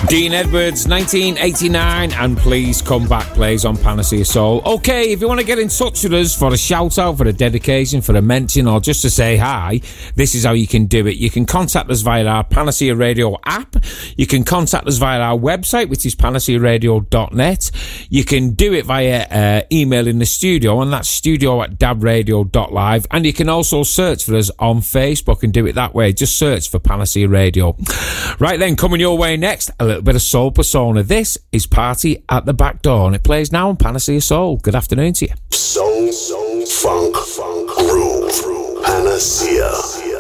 Dean Edwards, 1989, and Please Come Back plays on Panacea Soul. Okay, if you want to get in touch with us for a shout out, for a dedication, for a mention, or just to say hi, this is how you can do it. You can contact us via our Panacea Radio app. You can contact us via our website, which is panacearadio.net. You can do it via email in the studio, and that's studio@dabradio.live. And you can also search for us on Facebook and do it that way. Just search for Panacea Radio. Right then, coming your way next, a little bit of Soul Persona. This is Party at the Back Door, and it plays now on Panacea Soul. Good afternoon to you. Soul, funk, groove, Panacea.